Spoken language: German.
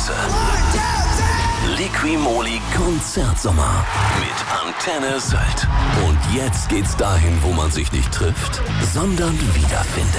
Pause. Liqui-Moly Konzertsommer mit Antenne Sylt. Und jetzt geht's dahin, wo man sich nicht trifft, sondern wiederfindet.